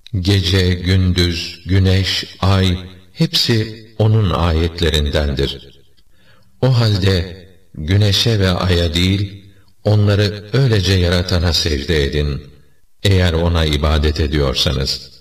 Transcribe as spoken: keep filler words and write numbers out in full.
Gece, gündüz, güneş, ay, hepsi onun ayetlerindendir. O halde güneşe ve aya değil, onları öylece yaratana secde edin, eğer ona ibadet ediyorsanız.